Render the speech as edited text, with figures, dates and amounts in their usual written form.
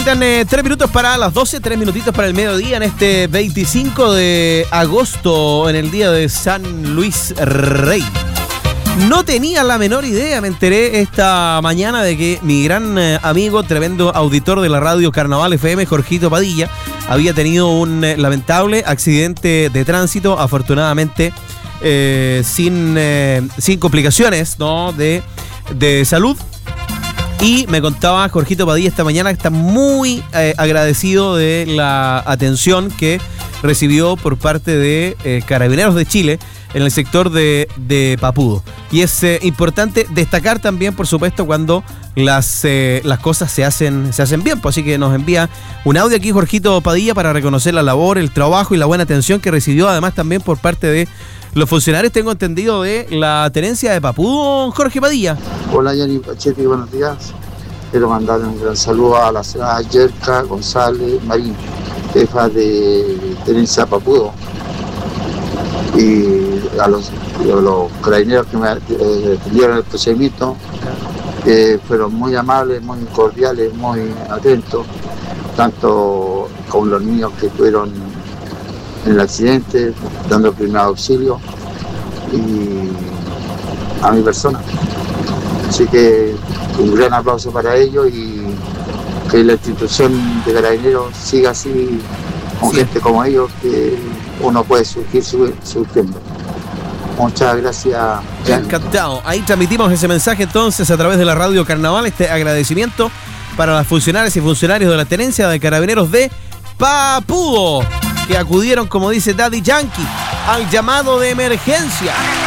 Quedan 3 minutos para las 12, 3 minutitos para el mediodía en este 25 de agosto, en el día de San Luis Rey. No tenía la menor idea, me enteré esta mañana de que mi gran amigo, tremendo auditor de la radio Carnaval FM, Jorgito Padilla, había tenido un lamentable accidente de tránsito, afortunadamente sin complicaciones, ¿no? de salud. Y me contaba Jorgito Padilla esta mañana que está muy agradecido de la atención que recibió por parte de Carabineros de Chile en el sector de Papudo. Y es importante destacar también, por supuesto, cuando las cosas se hacen bien. Pues así que nos envía un audio aquí Jorgito Padilla para reconocer la labor, el trabajo y la buena atención que recibió, además también por parte de los funcionarios, tengo entendido, de la tenencia de Papudo, Jorge Padilla. Hola, Yanni Pachetti, buenos días. Quiero mandarle un gran saludo a la señora Yerka González Marín, jefa de tenencia Papudo, y a los carabineros que me atendieron el procedimiento, que fueron muy amables, muy cordiales, muy atentos, tanto con los niños que estuvieron en el accidente, dando primer auxilio, y a mi persona. Así que un gran aplauso para ellos y que la institución de Carabineros siga así, con gente como ellos, que uno puede surgiendo. Muchas gracias. Encantado. Ahí transmitimos ese mensaje entonces a través de la radio Carnaval, este agradecimiento para las funcionarias y funcionarios de la tenencia de Carabineros de Papudo, que acudieron, como dice Daddy Yankee, al llamado de emergencia.